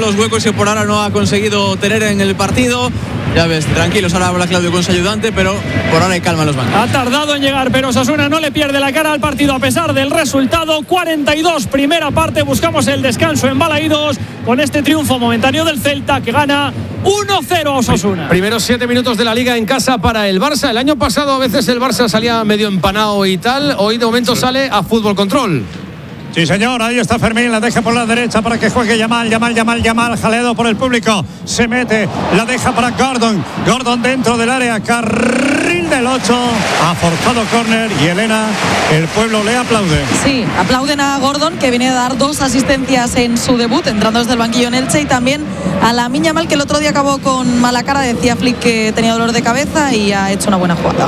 los huecos que por ahora no ha conseguido tener en el partido. Ya ves, tranquilos, ahora habla Claudio con su ayudante, pero por ahora hay calma en los bancos. Ha tardado en llegar, pero Osasuna no le pierde la cara al partido a pesar del resultado. 42, primera parte, buscamos el descanso en Balaídos con este triunfo momentáneo del Celta que gana 1-0 a Osasuna. Primeros 7 minutos de la Liga en casa para el Barça. El año pasado a veces el Barça salía medio empanado y tal. Hoy de momento sale a fútbol control. Sí, señor, ahí está Fermín, la deja por la derecha para que juegue Yamal, jaleado por el público, se mete, la deja para Gordon dentro del área, carril del 8, ha forzado córner y Elena, el pueblo le aplaude. Sí, aplauden a Gordon, que viene a dar 2 asistencias en su debut, entrando desde el banquillo en Elche, y también a Lamine Yamal, que el otro día acabó con mala cara, decía Flick que tenía dolor de cabeza y ha hecho una buena jugada.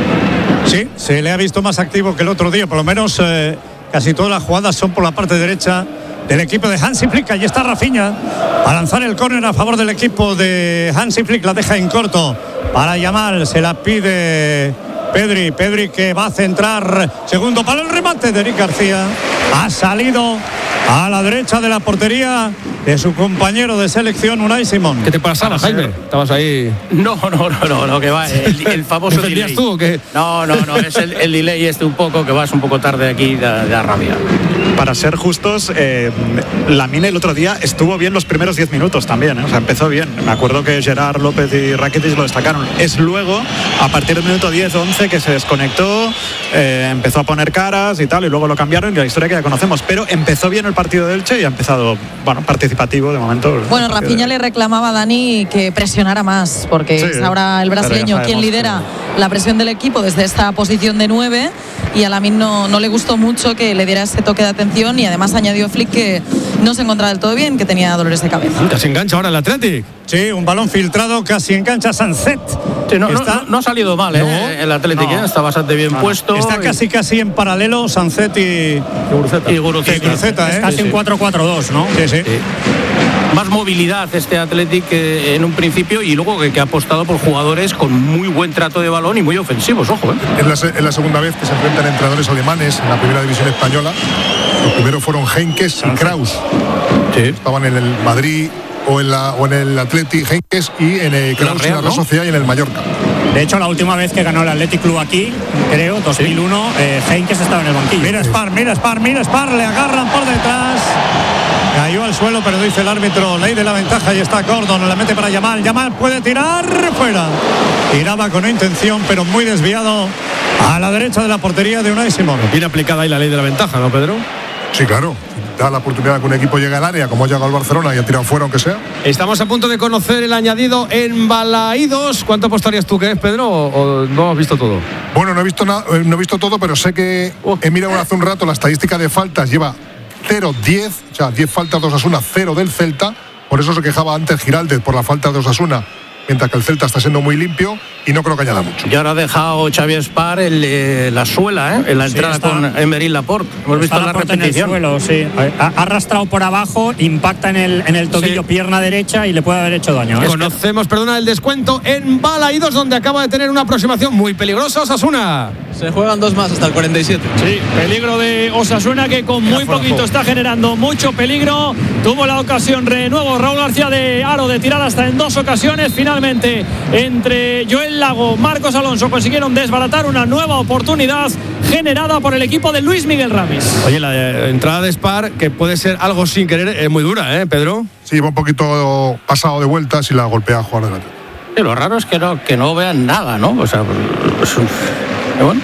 Sí, se le ha visto más activo que el otro día, por lo menos casi todas las jugadas son por la parte derecha del equipo de Hansi Flick. Allí está Rafinha a lanzar el córner a favor del equipo de Hansi Flick, la deja en corto para Yamal, se la pide Pedri que va a centrar, segundo palo, el remate de Eric García, ha salido a la derecha de la portería de su compañero de selección Unai Simón. ¿Qué te pasaba, Jaime? Estabas ahí. No, que va, el famoso delay. ¿Tú o qué? No, es el delay un poco, que vas un poco tarde aquí, de rabia. Para ser justos, Lamine el otro día estuvo bien los primeros 10 minutos también, o sea, empezó bien. Me acuerdo que Gerard López y Rakitic lo destacaron. Es luego, a partir del minuto 10-11, que se desconectó, empezó a poner caras y tal, y luego lo cambiaron, y la historia que ya conocemos. Pero empezó bien el partido de Elche y ha empezado, participativo de momento. Bueno, Rafinha le reclamaba a Dani que presionara más, porque es ahora el brasileño quien lidera la presión del equipo desde esta posición de 9, y a Lamine no le gustó mucho que le diera ese toque de atención, y además añadió Flick que no se encontraba del todo bien, que tenía dolores de cabeza. Casi engancha ahora el Athletic. Sí, un balón filtrado, casi engancha Sancet. Sí, no ha salido mal, el Athletic, está bastante bien puesto. Está casi en paralelo Sancet y Guruceta. Es casi un 4-4-2, ¿no? Sí. Más movilidad este Athletic en un principio, y luego que ha apostado por jugadores con muy buen trato de balón y muy ofensivos, ojo. Es la segunda vez que se enfrentan entrenadores alemanes en la primera división española. Los primeros fueron Heynckes y Kraus. Sí. Estaban en el Madrid o en el Athletic, Heynckes, y en el Kraus en la Real Sociedad y en el Mallorca. De hecho, la última vez que ganó el Athletic Club aquí, creo, 2001, Heynckes estaba en el banquillo. Mira Spar, le agarran por detrás. Cayó al suelo, pero dice el árbitro, ley de la ventaja, y está Gordon, la mete para Yamal puede tirar, fuera. Tiraba con intención, pero muy desviado a la derecha de la portería de Unai Simón. Bien aplicada ahí la ley de la ventaja, ¿no, Pedro? Sí, claro. Da la oportunidad que un equipo llegue al área, como ha llegado al Barcelona y ha tirado fuera, aunque sea. Estamos a punto de conocer el añadido en Balaídos. ¿Cuánto apostarías tú que es, Pedro, o no has visto todo? Bueno, no he visto todo, pero sé que he mirado hace un rato la estadística de faltas. Lleva 0-10, o sea, 10 faltas de Osasuna, 0 del Celta. Por eso se quejaba antes Giraldez por la falta de Osasuna, mientras que el Celta está siendo muy limpio, y no creo que añada mucho. Y ahora ha dejado Xavi Spar la suela, en la entrada con Emery Laporte. Hemos visto la repetición. En el suelo, sí. Ha arrastrado por abajo, impacta en el tobillo, pierna derecha, y le puede haber hecho daño. Conocemos, el descuento en Balaídos, donde acaba de tener una aproximación muy peligrosa Osasuna. Se juegan 2 más hasta el 47. Sí, peligro de Osasuna, que con muy poquito está generando mucho peligro. Tuvo la ocasión nuevo Raúl García de Aro de tirar hasta en 2 ocasiones. Finalmente, entre Joel Lago, Marcos Alonso, consiguieron desbaratar una nueva oportunidad generada por el equipo de Luis Miguel Ramis. Oye, la entrada de Spar, que puede ser algo sin querer, es muy dura, Pedro. Sí, va un poquito pasado de vueltas y la golpea a jugador delante. Y lo raro es que no vean nada, ¿no? O sea, bueno.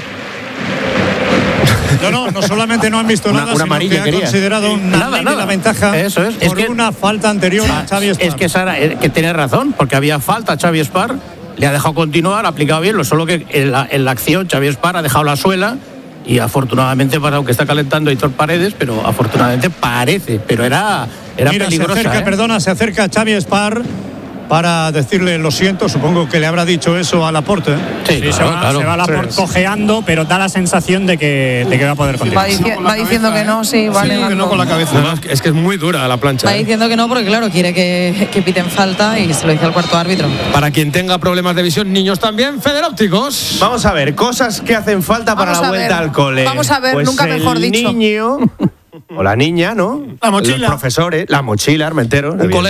No solamente no han visto nada, sino que ha considerado una ley de la ventaja. Eso es. Por una falta anterior a Xavi Spar. Es que Sara, que tiene razón, porque había falta a Xavi Spar, le ha dejado continuar, ha aplicado bien, solo que en la acción Xavi Spar ha dejado la suela, y afortunadamente, aunque está calentando Aitor Paredes, pero afortunadamente parece, pero era peligrosa. Se acerca Xavi Spar para decirle lo siento, supongo que le habrá dicho eso a Laporte. Sí, claro. Se va Laporte cojeando, pero da la sensación de que va a poder continuar. Va diciendo que no, sí, vale. Sí, que no con la cabeza. No, es que es muy dura la plancha. Va diciendo que no, porque claro, quiere que piten falta, y se lo dice al cuarto árbitro. Para quien tenga problemas de visión, niños también, Feder Ópticos. Vamos a ver, cosas que hacen falta para la vuelta al cole. Vamos a ver, pues nunca mejor dicho. El niño o la niña, ¿no? La mochila. Los profesores, la mochila, Armentero.